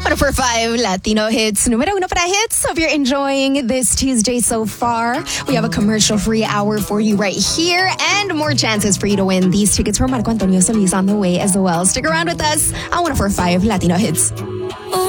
104.5 Latino Hits. Numero uno para hits. Hope you're enjoying this Tuesday so far. We have a commercial-free hour for you right here and more chances for you to win these tickets for Marco Antonio Solis on the way as well. Stick around with us on 104.5 Latino Hits.